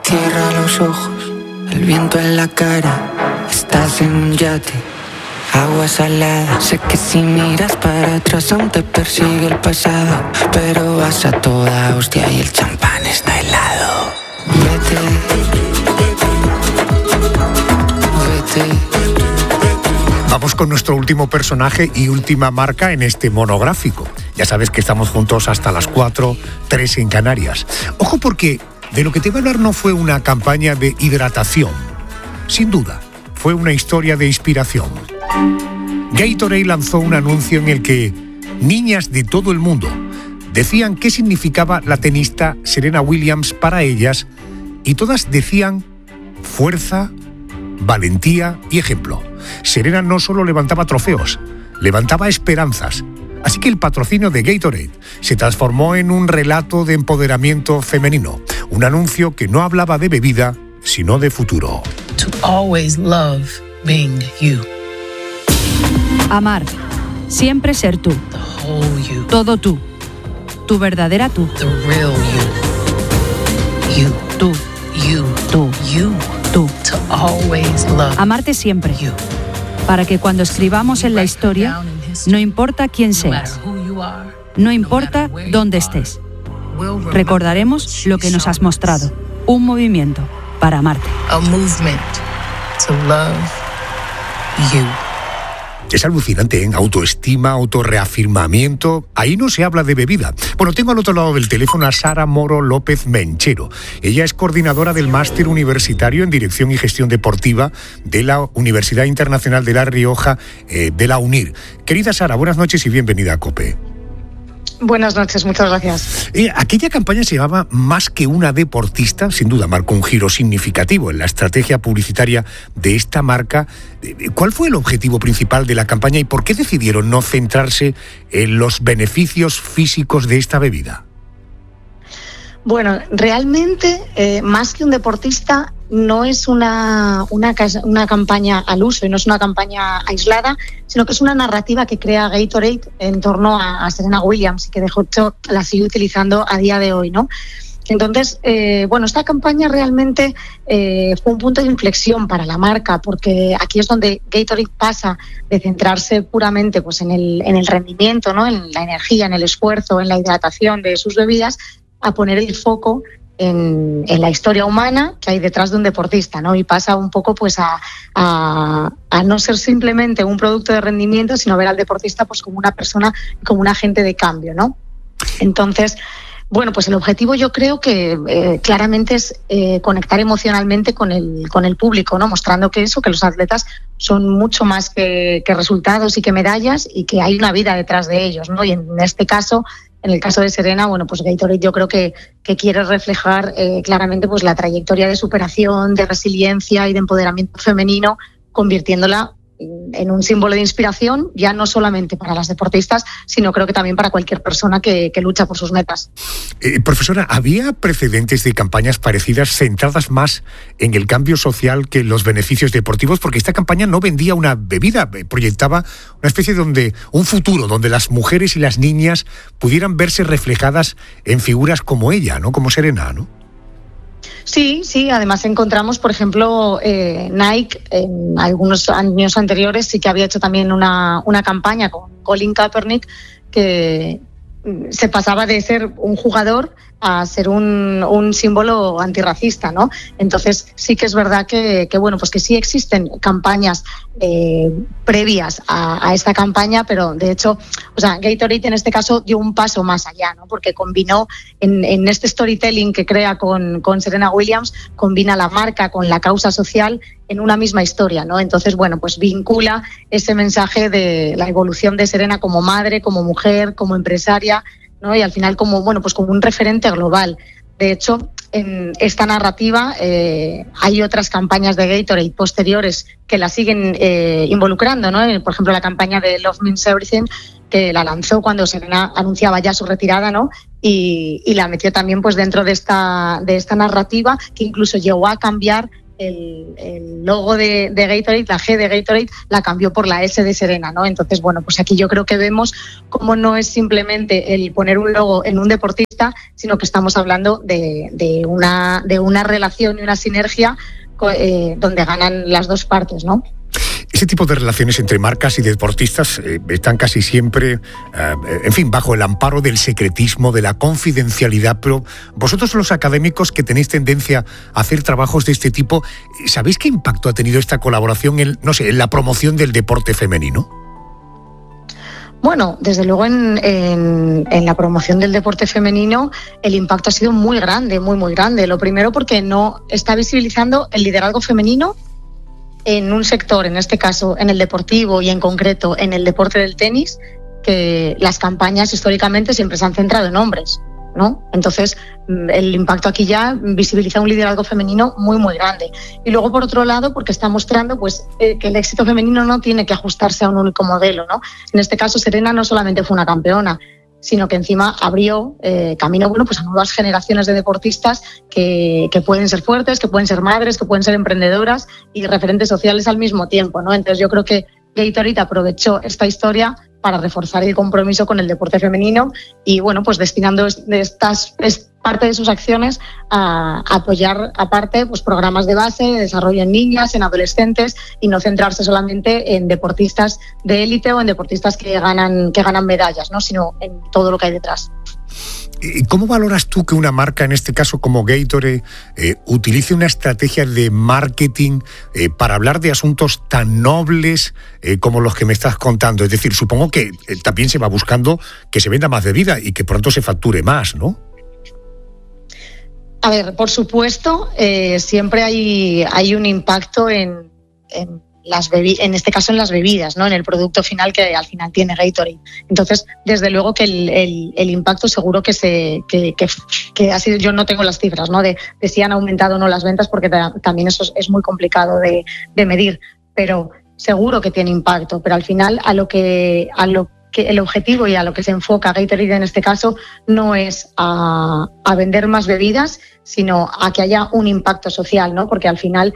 Cierra los ojos, el viento en la cara. Estás en un yate, agua salada. Sé que si miras para atrás aún te persigue el pasado, pero vas a toda hostia y el champán está helado. Vete, vete. Vamos con nuestro último personaje y última marca en este monográfico. Ya sabes que estamos juntos hasta las 4, 3 en Canarias. Ojo, porque de lo que te voy a hablar no fue una campaña de hidratación. Sin duda, fue una historia de inspiración. Gatorade lanzó un anuncio en el que niñas de todo el mundo decían qué significaba la tenista Serena Williams para ellas, y todas decían fuerza, valentía y ejemplo. Serena no solo levantaba trofeos, levantaba esperanzas. Así que el patrocinio de Gatorade se transformó en un relato de empoderamiento femenino, un anuncio que no hablaba de bebida, sino de futuro. To always love being you. Amar, siempre ser tú. The whole you. Todo tú. Tu verdadera tú. The real you. You. Tú. You. Tú. You. Tú. To always love. Amarte siempre. You. Para que cuando escribamos en la historia, no importa quién seas, no importa dónde estés, recordaremos lo que nos has mostrado. Un movimiento para amarte. A movement to love you. Es alucinante, ¿eh? Autoestima, autorreafirmamiento. Ahí no se habla de bebida. Bueno, tengo al otro lado del teléfono a Sara Moro López Menchero. Ella es coordinadora del Máster Universitario en Dirección y Gestión Deportiva de la Universidad Internacional de La Rioja, de la UNIR. Querida Sara, buenas noches y bienvenida a COPE. Buenas noches, muchas gracias. Aquella campaña se llamaba Más que una deportista, sin duda marcó un giro significativo en la estrategia publicitaria de esta marca. ¿Cuál fue el objetivo principal de la campaña y por qué decidieron no centrarse en los beneficios físicos de esta bebida? Bueno, realmente, más que un deportista, no es una campaña al uso y no es una campaña aislada, sino que es una narrativa que crea Gatorade en torno a Serena Williams y que de hecho la sigue utilizando a día de hoy, ¿no? Entonces, esta campaña realmente fue un punto de inflexión para la marca, porque aquí es donde Gatorade pasa de centrarse puramente pues, en el rendimiento, ¿no? En la energía, en el esfuerzo, en la hidratación de sus bebidas, a poner el foco en la historia humana que hay detrás de un deportista, ¿no? Y pasa un poco pues a no ser simplemente un producto de rendimiento, sino ver al deportista pues como una persona, como un agente de cambio, ¿no? Entonces, bueno, pues el objetivo yo creo que claramente es conectar emocionalmente con el público, ¿no? Mostrando que los atletas son mucho más que resultados y que medallas y que hay una vida detrás de ellos, ¿no? Y en este caso, en el caso de Serena, bueno, pues Gatorade yo creo que quiere reflejar claramente pues la trayectoria de superación, de resiliencia y de empoderamiento femenino, convirtiéndola en un símbolo de inspiración, ya no solamente para las deportistas, sino creo que también para cualquier persona que lucha por sus metas. Profesora, ¿había precedentes de campañas parecidas centradas más en el cambio social que en los beneficios deportivos? Porque esta campaña no vendía una bebida, proyectaba una especie un futuro donde las mujeres y las niñas pudieran verse reflejadas en figuras como ella, ¿no? Como Serena, ¿no? Sí, además encontramos, por ejemplo, Nike en algunos años anteriores sí que había hecho también una campaña con Colin Kaepernick que se pasaba de ser un jugador a ser un símbolo antirracista, ¿no? Entonces sí que es verdad que sí existen campañas previas a esta campaña, pero de hecho, Gatorade en este caso dio un paso más allá, ¿no? Porque combinó en este storytelling que crea con Serena Williams, combina la marca con la causa social en una misma historia, ¿no? Entonces, vincula ese mensaje de la evolución de Serena como madre, como mujer, como empresaria, ¿no? Y al final como un referente global. De hecho, en esta narrativa hay otras campañas de Gatorade posteriores que la siguen involucrando, ¿no? Por ejemplo, la campaña de Love Means Everything, que la lanzó cuando Serena anunciaba ya su retirada, ¿no? Y la metió también pues dentro de esta narrativa, que incluso llegó a cambiar el logo de Gatorade, la G de Gatorade, la cambió por la S de Serena, ¿no? Entonces, bueno, pues aquí yo creo que vemos cómo no es simplemente el poner un logo en un deportista, sino que estamos hablando de una relación y una sinergia donde ganan las dos partes, ¿no? Ese tipo de relaciones entre marcas y deportistas están casi siempre, bajo el amparo del secretismo, de la confidencialidad, pero vosotros los académicos que tenéis tendencia a hacer trabajos de este tipo, ¿sabéis qué impacto ha tenido esta colaboración en la promoción del deporte femenino? Bueno, desde luego en la promoción del deporte femenino el impacto ha sido muy grande, muy, muy grande. Lo primero porque no está visibilizando el liderazgo femenino en un sector, en este caso en el deportivo y en concreto en el deporte del tenis, que las campañas históricamente siempre se han centrado en hombres, ¿no? Entonces el impacto aquí ya visibiliza un liderazgo femenino muy, muy grande. Y luego, por otro lado, porque está mostrando pues que el éxito femenino no tiene que ajustarse a un único modelo, ¿no? En este caso, Serena no solamente fue una campeona, sino que encima abrió camino pues a nuevas generaciones de deportistas que pueden ser fuertes, que pueden ser madres, que pueden ser emprendedoras y referentes sociales al mismo tiempo, ¿no? Entonces yo creo que Gatorade aprovechó esta historia para reforzar el compromiso con el deporte femenino y, bueno, pues destinando parte de sus acciones a apoyar, aparte, pues programas de base, de desarrollo en niñas, en adolescentes, y no centrarse solamente en deportistas de élite o en deportistas que ganan medallas, ¿no? Sino en todo lo que hay detrás. ¿Cómo valoras tú que una marca, en este caso como Gatorade, utilice una estrategia de marketing para hablar de asuntos tan nobles como los que me estás contando? Es decir, supongo que también se va buscando que se venda más bebida y que pronto se facture más, ¿no? A ver, por supuesto, siempre hay un impacto en este caso en las bebidas, ¿no? En el producto final que al final tiene Gatorade. Entonces, desde luego que el impacto seguro que ha sido, yo no tengo las cifras, ¿no? De si han aumentado o no las ventas, porque también eso es muy complicado de medir, pero seguro que tiene impacto. Pero al final a lo que el objetivo y a lo que se enfoca Gatorade en este caso no es a vender más bebidas, sino a que haya un impacto social, ¿no? Porque al final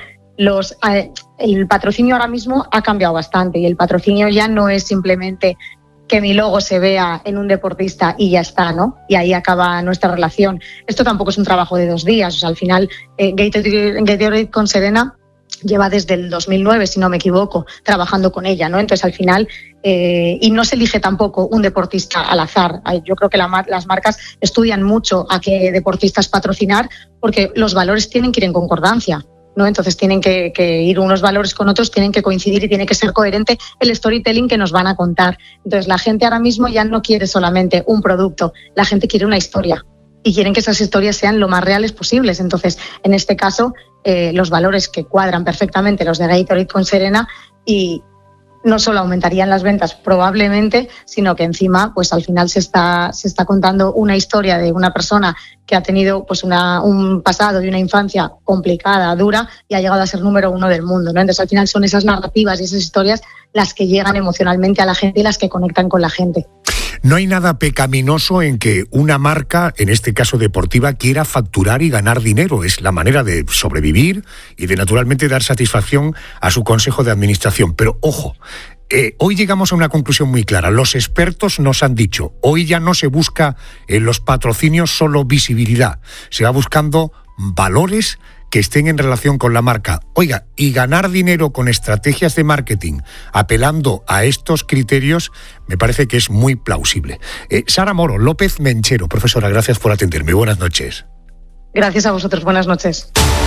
el patrocinio ahora mismo ha cambiado bastante y el patrocinio ya no es simplemente que mi logo se vea en un deportista y ya está, ¿no? Y ahí acaba nuestra relación. Esto tampoco es un trabajo de 2 días. O sea, al final Gatorade con Serena lleva desde el 2009, si no me equivoco, trabajando con ella, ¿no? Entonces, al final, y no se elige tampoco un deportista al azar. Yo creo que las marcas estudian mucho a qué deportistas patrocinar, porque los valores tienen que ir en concordancia, ¿no? Entonces tienen que ir unos valores con otros, tienen que coincidir y tiene que ser coherente el storytelling que nos van a contar. Entonces la gente ahora mismo ya no quiere solamente un producto, la gente quiere una historia y quieren que esas historias sean lo más reales posibles. Entonces, en este caso, los valores que cuadran perfectamente los de Gatorade con Serena, y no solo aumentarían las ventas probablemente, sino que encima pues al final se está contando una historia de una persona que ha tenido pues un pasado y una infancia complicada, dura, y ha llegado a ser número 1 del mundo, ¿no? Entonces al final son esas narrativas y esas historias las que llegan emocionalmente a la gente y las que conectan con la gente. No hay nada pecaminoso en que una marca, en este caso deportiva, quiera facturar y ganar dinero. Es la manera de sobrevivir y de naturalmente dar satisfacción a su consejo de administración. Pero ojo, hoy llegamos a una conclusión muy clara. Los expertos nos han dicho, hoy ya no se busca en los patrocinios solo visibilidad, se va buscando valores que estén en relación con la marca. Oiga, y ganar dinero con estrategias de marketing apelando a estos criterios me parece que es muy plausible. Sara Moro López Menchero, profesora, gracias por atenderme. Buenas noches. Gracias a vosotros, buenas noches.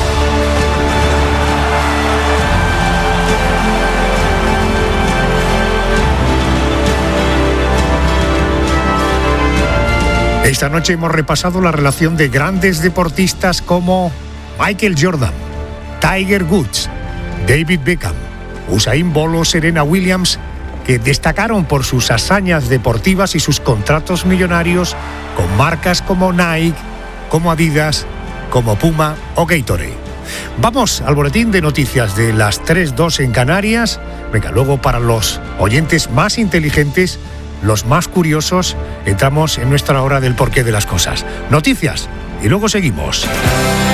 Esta noche hemos repasado la relación de grandes deportistas como Michael Jordan, Tiger Woods, David Beckham, Usain Bolt o Serena Williams, que destacaron por sus hazañas deportivas y sus contratos millonarios con marcas como Nike, como Adidas, como Puma o Gatorade. Vamos al boletín de noticias de las 3:02 en Canarias. Venga, luego para los oyentes más inteligentes, los más curiosos, entramos en nuestra hora del porqué de las cosas. Noticias y luego seguimos.